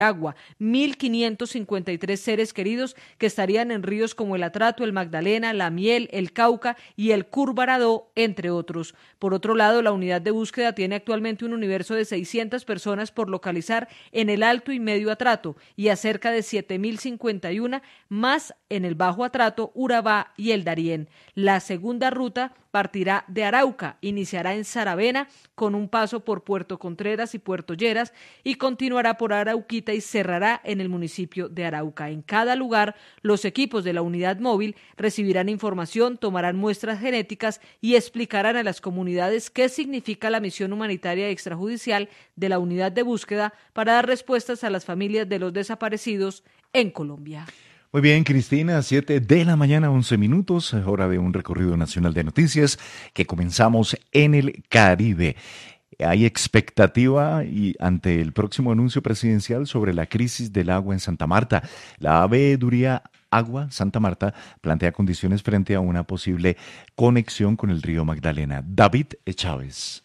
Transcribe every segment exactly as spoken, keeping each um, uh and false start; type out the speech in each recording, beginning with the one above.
agua, mil quinientos cincuenta y tres seres queridos que estarían en ríos como el Atrato, el Magdalena, la Miel, el Cauca y el Curvaradó, entre otros. Por otro lado, la unidad de búsqueda tiene actualmente un universo de seiscientas personas por localizar en el Alto y Medio Atrato y a cerca de siete mil cincuenta y uno más en el Bajo Atrato, Urabá y el Darién. La segunda ruta partirá de Arauca, iniciará en Saravena con un paso por Puerto Contreras y Puerto Lleras y continuará por Arauquita y cerrará en el municipio de Arauca. En cada lugar, los equipos de la unidad móvil recibirán información, tomarán muestras genéticas y explicarán a las comunidades qué significa la misión humanitaria extrajudicial de la unidad de búsqueda para dar respuestas a las familias de los desaparecidos en Colombia. Muy bien, Cristina, siete de la mañana, once minutos, hora de un recorrido nacional de noticias que comenzamos en el Caribe. Hay expectativa y ante el próximo anuncio presidencial sobre la crisis del agua en Santa Marta. La Veeduría Agua Santa Marta plantea condiciones frente a una posible conexión con el río Magdalena. David Chávez.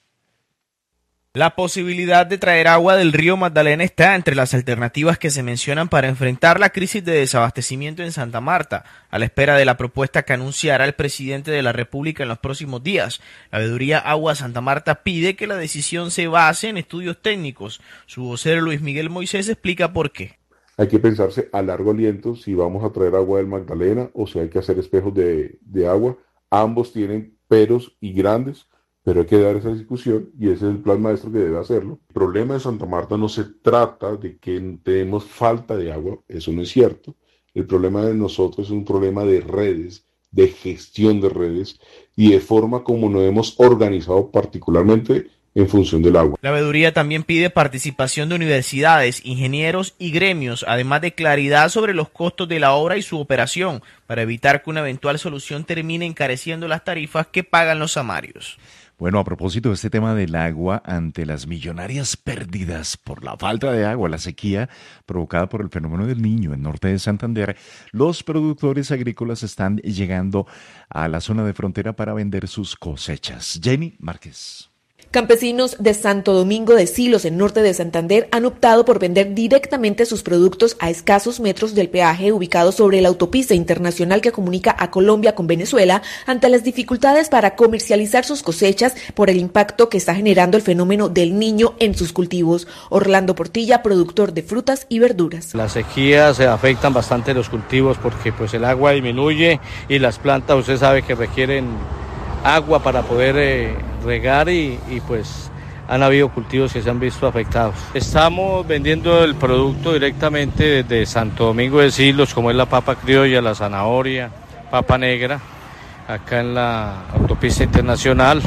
La posibilidad de traer agua del río Magdalena está entre las alternativas que se mencionan para enfrentar la crisis de desabastecimiento en Santa Marta, a la espera de la propuesta que anunciará el presidente de la República en los próximos días. La Veeduría Agua Santa Marta pide que la decisión se base en estudios técnicos. Su vocero Luis Miguel Moisés explica por qué. Hay que pensarse a largo aliento si vamos a traer agua del Magdalena o si hay que hacer espejos de, de agua. Ambos tienen peros y grandes, pero hay que dar esa discusión y ese es el plan maestro que debe hacerlo. El problema de Santa Marta no se trata de que tenemos falta de agua, eso no es cierto. El problema de nosotros es un problema de redes, de gestión de redes y de forma como nos hemos organizado particularmente en función del agua. La veeduría también pide participación de universidades, ingenieros y gremios, además de claridad sobre los costos de la obra y su operación, para evitar que una eventual solución termine encareciendo las tarifas que pagan los samarios. Bueno, a propósito de este tema del agua, ante las millonarias pérdidas por la falta de agua, la sequía provocada por el fenómeno del Niño en norte de Santander, los productores agrícolas están llegando a la zona de frontera para vender sus cosechas. Jenny Márquez. Campesinos de Santo Domingo de Silos, en norte de Santander, han optado por vender directamente sus productos a escasos metros del peaje ubicado sobre la autopista internacional que comunica a Colombia con Venezuela, ante las dificultades para comercializar sus cosechas por el impacto que está generando el fenómeno del Niño en sus cultivos. Orlando Portilla, productor de frutas y verduras. Las sequías afectan bastante los cultivos porque pues el agua disminuye y las plantas, usted sabe que requieren agua para poder eh, regar y, y pues han habido cultivos que se han visto afectados. Estamos vendiendo el producto directamente desde Santo Domingo de Silos, como es la papa criolla, la zanahoria, papa negra, acá en la autopista internacional.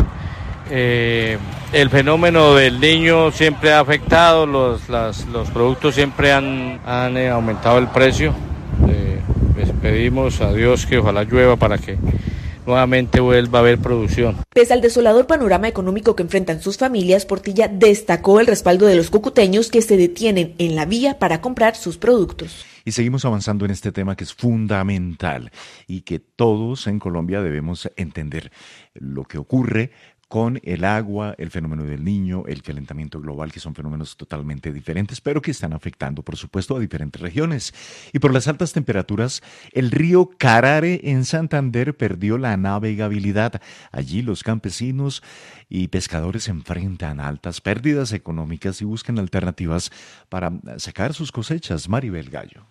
Eh, el fenómeno del Niño siempre ha afectado, los, las, los productos siempre han, han eh, aumentado el precio. Eh, les pedimos a Dios que ojalá llueva para que nuevamente vuelva a haber producción. Pese al desolador panorama económico que enfrentan sus familias, Portilla destacó el respaldo de los cucuteños que se detienen en la vía para comprar sus productos. Y seguimos avanzando en este tema que es fundamental y que todos en Colombia debemos entender lo que ocurre con el agua, el fenómeno del Niño, el calentamiento global, que son fenómenos totalmente diferentes, pero que están afectando, por supuesto, a diferentes regiones. Y por las altas temperaturas, el río Carare en Santander perdió la navegabilidad. Allí los campesinos y pescadores se enfrentan a altas pérdidas económicas y buscan alternativas para sacar sus cosechas. Maribel Gallo.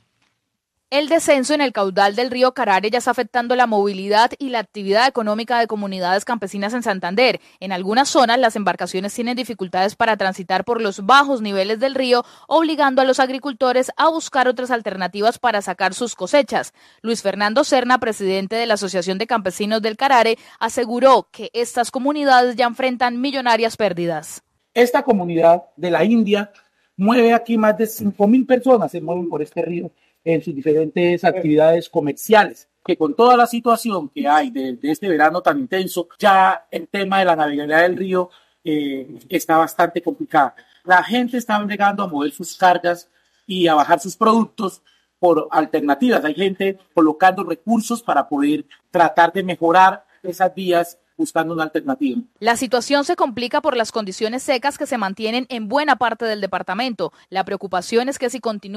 El descenso en el caudal del río Carare ya está afectando la movilidad y la actividad económica de comunidades campesinas en Santander. En algunas zonas las embarcaciones tienen dificultades para transitar por los bajos niveles del río, obligando a los agricultores a buscar otras alternativas para sacar sus cosechas. Luis Fernando Serna, presidente de la Asociación de Campesinos del Carare, aseguró que estas comunidades ya enfrentan millonarias pérdidas. Esta comunidad de la India mueve aquí más de cinco mil personas, se mueven por este río en sus diferentes actividades comerciales, que con toda la situación que hay de, de este verano tan intenso, ya el tema de la navegabilidad del río eh, está bastante complicada. La gente está llegando a mover sus cargas y a bajar sus productos por alternativas. Hay gente colocando recursos para poder tratar de mejorar esas vías buscando una alternativa. La situación se complica por las condiciones secas que se mantienen en buena parte del departamento. La preocupación es que si continúa